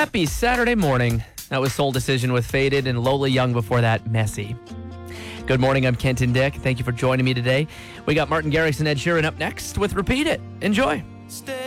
Happy Saturday morning. That was Soul Decision with Faded and Lola Young before that, Messy. Good morning, I'm Kenton Dick. Thank you for joining me today. We got Martin Garrix and Ed Sheeran up next with Repeat It. Enjoy.